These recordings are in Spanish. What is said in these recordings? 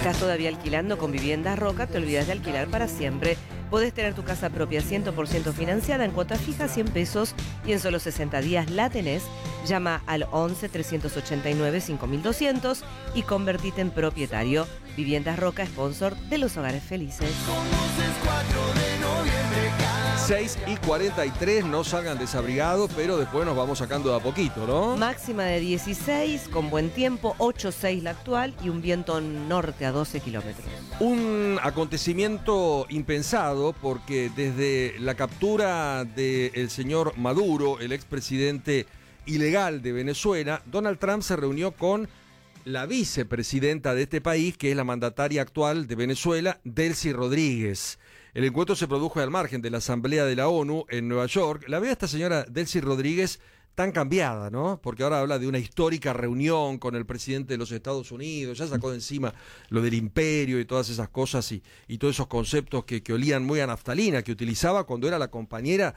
¿Estás todavía alquilando con Viviendas Roca? Te olvidas de alquilar para siempre. Podés tener tu casa propia 100% financiada en cuota fija, 100 pesos, y en solo 60 días la tenés. Llama al 11 389 5200 y convertite en propietario. Viviendas Roca, sponsor de los hogares felices. 6:43, no salgan desabrigados, pero después nos vamos sacando de a poquito, ¿no? Máxima de 16, con buen tiempo, 8,6 la actual y un viento norte a 12 kilómetros. Un acontecimiento impensado porque desde la captura del señor Maduro, el expresidente ilegal de Venezuela, Donald Trump se reunió con la vicepresidenta de este país, que es la mandataria actual de Venezuela, Delcy Rodríguez. El encuentro se produjo al margen de la Asamblea de la ONU en Nueva York. La veo a esta señora Delcy Rodríguez tan cambiada, ¿no? Porque ahora habla de una histórica reunión con el presidente de los Estados Unidos, ya sacó de encima lo del imperio y todas esas cosas y todos esos conceptos que olían muy a naftalina, que utilizaba cuando era la compañera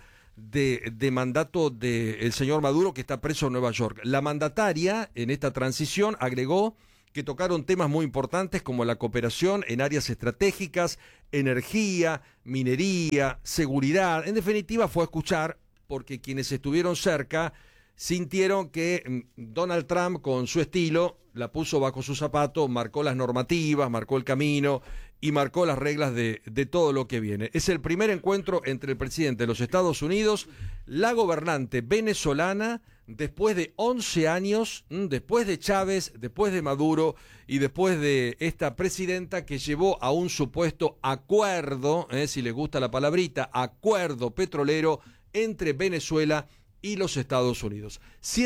de mandato del señor Maduro, que está preso en Nueva York. La mandataria en esta transición agregó que tocaron temas muy importantes como la cooperación en áreas estratégicas, energía, minería, seguridad. En definitiva, fue a escuchar, porque quienes estuvieron cerca sintieron que Donald Trump, con su estilo, la puso bajo su zapato, marcó las normativas, marcó el camino y marcó las reglas de todo lo que viene. Es el primer encuentro entre el presidente de los Estados Unidos, la gobernante venezolana, después de 11 años, después de Chávez, después de Maduro y después de esta presidenta que llevó a un supuesto acuerdo, si les gusta la palabrita, acuerdo petrolero entre Venezuela y los Estados Unidos.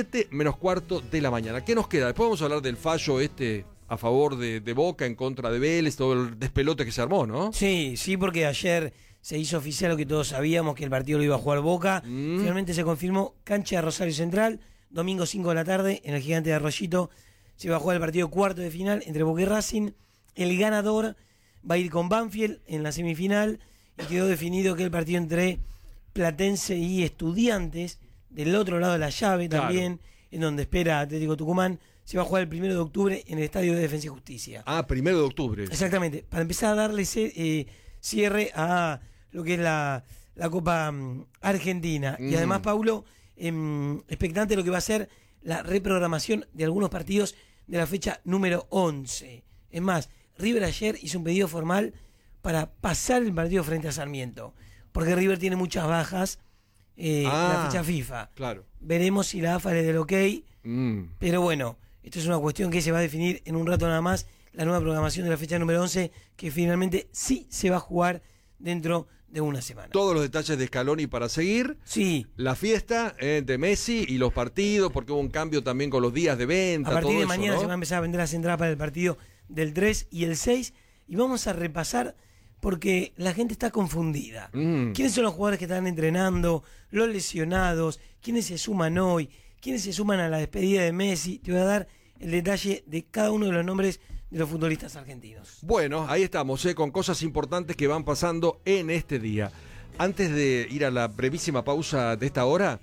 7:15 de la mañana. ¿Qué nos queda? Después vamos a hablar del fallo a favor de Boca, en contra de Vélez, todo el despelote que se armó, ¿no? Sí, porque ayer se hizo oficial lo que todos sabíamos, que el partido lo iba a jugar Boca. Finalmente se confirmó, cancha de Rosario Central, domingo 5 de la tarde, en el Gigante de Arroyito, se va a jugar el partido cuarto de final entre Boca y Racing. El ganador va a ir con Banfield en la semifinal, y quedó definido que el partido entre Platense y Estudiantes, del otro lado de la llave, claro, también, en donde espera Atlético Tucumán, se va a jugar el 1 de octubre en el Estadio de Defensa y Justicia. 1 de octubre. Exactamente, para empezar a darle cierre a lo que es la Copa Argentina. Y además, Paulo, expectante de lo que va a ser la reprogramación de algunos partidos de la fecha número 11. Es más, River ayer hizo un pedido formal para pasar el partido frente a Sarmiento, porque River tiene muchas bajas en la fecha FIFA. Claro. Veremos si la AFA le da el ok, pero bueno, esto es una cuestión que se va a definir en un rato nada más, la nueva programación de la fecha número 11, que finalmente sí se va a jugar dentro de una semana. Todos los detalles de Scaloni para seguir. Sí. La fiesta de Messi y los partidos, porque hubo un cambio también con los días de venta. A partir todo de eso, mañana, ¿no?, se va a empezar a vender las entradas para el partido del 3 y el 6, y vamos a repasar, porque la gente está confundida. ¿Quiénes son los jugadores que están entrenando? Los lesionados. ¿Quiénes se suman hoy? ¿Quiénes se suman a la despedida de Messi? Te voy a dar el detalle de cada uno de los nombres de los futbolistas argentinos. Bueno, ahí estamos, con cosas importantes que van pasando en este día. Antes de ir a la brevísima pausa de esta hora,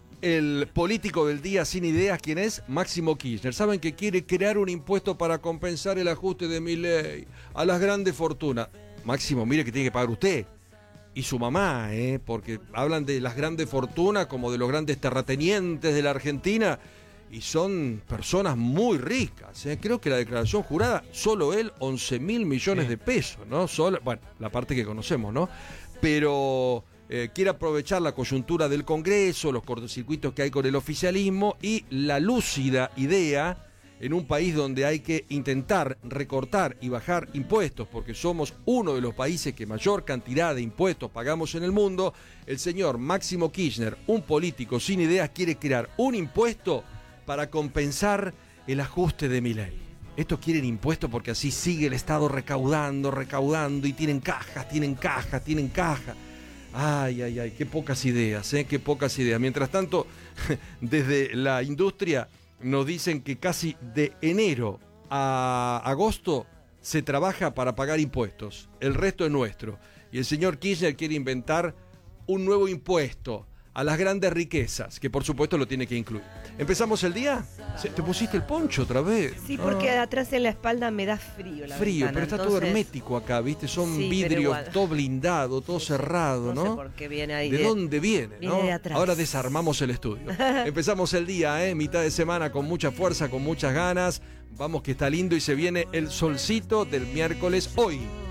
el político del día sin ideas, ¿quién es? Máximo Kirchner. Saben que quiere crear un impuesto para compensar el ajuste de Milei a las grandes fortunas. Máximo, mire que tiene que pagar usted y su mamá, porque hablan de las grandes fortunas como de los grandes terratenientes de la Argentina, y son personas muy ricas. Creo que la declaración jurada, solo él, 11.000 millones de pesos, ¿no? Solo, bueno, la parte que conocemos, ¿no? Pero quiere aprovechar la coyuntura del Congreso, los cortocircuitos que hay con el oficialismo y la lúcida idea, en un país donde hay que intentar recortar y bajar impuestos, porque somos uno de los países que mayor cantidad de impuestos pagamos en el mundo. El señor Máximo Kirchner, un político sin ideas, quiere crear un impuesto para compensar el ajuste de Milei. Estos quieren impuestos porque así sigue el Estado recaudando y tienen cajas. Ay, qué pocas ideas, qué pocas ideas. Mientras tanto, desde la industria nos dicen que casi de enero a agosto se trabaja para pagar impuestos. El resto es nuestro. Y el señor Kirchner quiere inventar un nuevo impuesto a las grandes riquezas, que por supuesto lo tiene que incluir. ¿Empezamos el día? ¿Te pusiste el poncho otra vez? Sí, porque atrás en la espalda me da frío la Frío, ventana, pero está entonces... todo hermético acá, ¿viste? Son Sí, vidrios, todo blindado, todo cerrado, ¿no? No sé por qué viene ahí. ¿De dónde viene, Viene no? de atrás. Ahora desarmamos el estudio. Empezamos el día, mitad de semana, con mucha fuerza, con muchas ganas. Vamos que está lindo y se viene el solcito del miércoles hoy.